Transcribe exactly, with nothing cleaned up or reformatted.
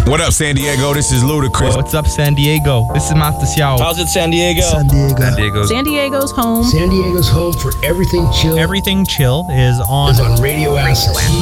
What up, San Diego? This is Ludacris. What's up, San Diego? This is Master Xiao. How's it, San Diego? San Diego. San Diego's. San Diego's home. San Diego's home for everything chill. Everything Chill is on, is on Radio Acid.